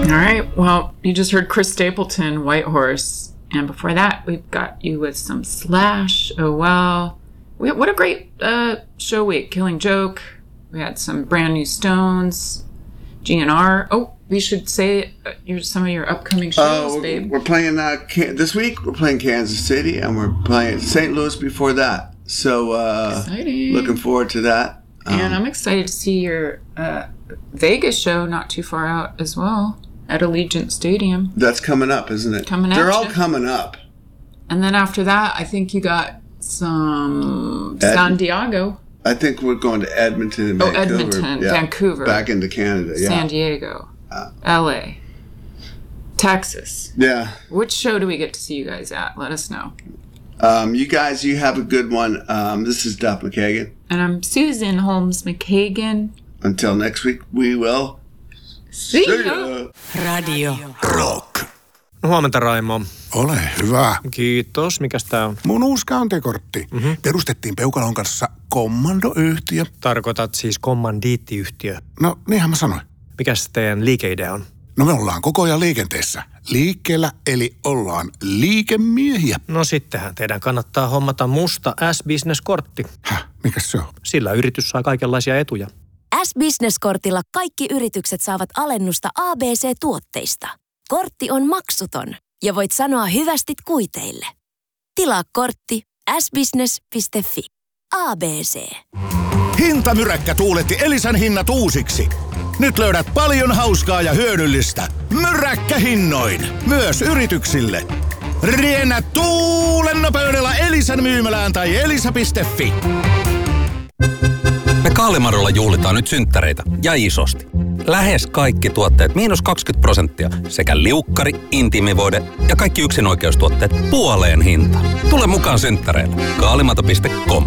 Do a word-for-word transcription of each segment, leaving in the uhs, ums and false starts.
All right. Well, you just heard Chris Stapleton, White Horse. And before that, we've got you with some Slash, Oh Well. We, what a great uh, show week. Killing Joke. We had some brand new Stones. G N R. Oh, we should say uh, your, some of your upcoming shows, uh, babe. We're playing uh, Can- this week. We're playing Kansas City, and we're playing Saint Louis before that. So, uh, exciting. Looking forward to that. Um, and I'm excited to see your uh, Vegas show not too far out as well at Allegiant Stadium. That's coming up, isn't it? Coming up. They're all you. coming up. And then after that, I think you got some Ed- San Diego. I think we're going to Edmonton and Oh, Vancouver. Edmonton, yeah. Vancouver. Back into Canada, yeah. San Diego, uh, L A, Texas. Yeah. Which show do we get to see you guys at? Let us know. Um, you guys, you have a good one. Um, this is Duff McKagan. And I'm Susan Holmes McKagan. Until next week, we will see ya. ya. Radio Rock. Huomenta, Raimo. Ole hyvä. Kiitos. Mikäs tää on? Mun uusi kantekortti. Mm-hmm. Perustettiin Peukalon kanssa kommandoyhtiö. Tarkoitat siis kommandiittiyhtiö. No, niinhän mä sanoin. Mikäs teidän liikeidea on? No me ollaan koko ajan liikenteessä. Liikkeellä, eli ollaan liikemiehiä. No sittenhän teidän kannattaa hommata musta S-Business-kortti. Häh, mikäs se on? Sillä yritys saa kaikenlaisia etuja. S-Business-kortilla kaikki yritykset saavat alennusta A B C-tuotteista. Kortti on maksuton ja voit sanoa hyvästit kuiteille. Tilaa kortti s business piste f i. A B C. Hintamyräkkä tuuletti Elisan hinnat uusiksi. Nyt löydät paljon hauskaa ja hyödyllistä. Myräkkähinnoin. Myös yrityksille. Riennä tuulen nopeudella Elisan myymälään tai elisa piste f i. Me Kaalimarolla juhlitaan nyt synttäreitä ja isosti. Lähes kaikki tuotteet miinus kaksikymmentä prosenttia sekä liukkari, intiimivoide ja kaikki yksinoikeustuotteet puoleen hintaan. Tule mukaan synttäreille. Kaalimato piste com.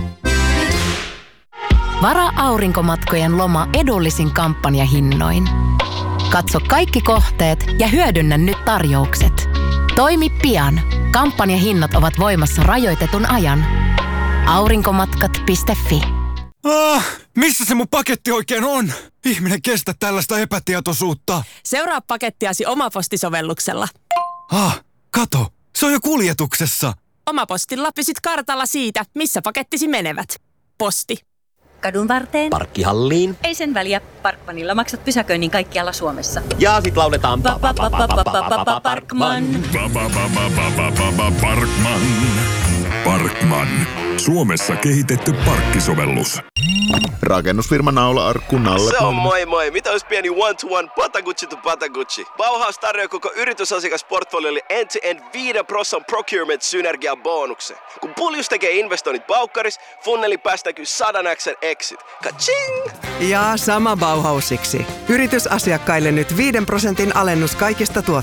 Varaa aurinkomatkojen loma edullisin kampanjahinnoin. Katso kaikki kohteet ja hyödynnä nyt tarjoukset. Toimi pian. Kampanjahinnat ovat voimassa rajoitetun ajan. aurinkomatkat piste f i. Ah, missä se mun paketti oikein on? Ihminen kestä tällaista epätietoisuutta. Seuraa pakettiasi Omaposti-sovelluksella. Ah, kato, se on jo kuljetuksessa. Omapostilla pysyt kartalla siitä, missä pakettisi menevät. Posti. Kadun varteen. Parkkihalliin. Ei sen väliä. Parkmanilla maksat pysäköinnin kaikkialla Suomessa. Ja sit lauletaan Parkman. Parkman. Parkman. Suomessa kehitetty parkkisovellus. Rakennusfirma Naula-arkku Nalle. Se on moi moi. Mitä olisi pieni one-to-one Patagucci to Patagucci? Bauhaus tarjoaa koko yritysasiakasportfoliolle end-to-end viiden prosentin procurement-synergian bonuksen. Kun Puljus tekee investoinnit Baukkaris, funneli päästäkyy sadan X:n exit. Ka-ching! Ja sama Bauhausiksi. Yritysasiakkaille nyt viiden prosentin alennus kaikista tuotteista.